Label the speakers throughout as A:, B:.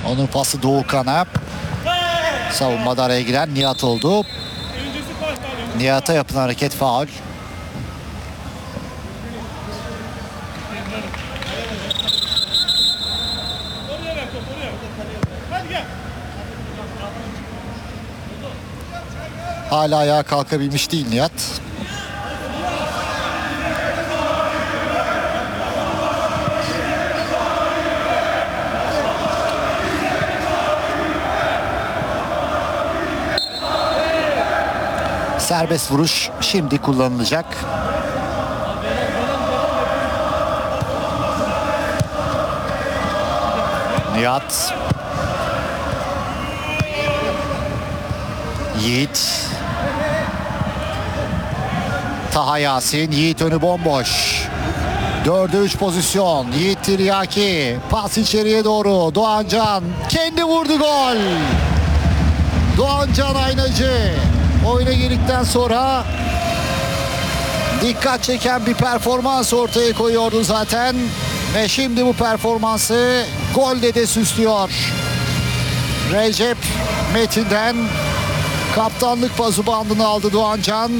A: Onun pası Doğukan'a. Savunmada araya giren Nihat oldu. Nihat'a yapılan hareket faul. Hala ayağa kalkabilmiş değil Nihat. Serbest vuruş şimdi kullanılacak. Nihat. Yiğit. Taha Yasin. Yiğit önü bomboş. 4'e 3 pozisyon. Yiğit Tiryaki. Pas içeriye doğru. Doğancan. Kendi vurdu, gol. Doğancan Aynacı. Oyuna girdikten sonra dikkat çeken bir performans ortaya koyuyordu zaten. Ve şimdi bu performansı golle de süslüyor. Recep Metin'den kaptanlık pazubandını aldı Doğancan.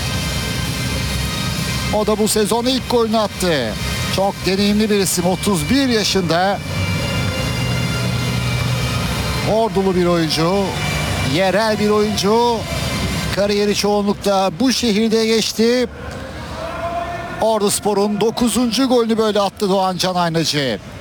A: O da bu sezon ilk golünü attı. Çok deneyimli bir isim, 31 yaşında. Ordulu bir oyuncu, yerel bir oyuncu. Kariyeri çoğunlukla bu şehirde geçti. Orduspor'un 9. golünü böyle attı Doğancan Aynacı.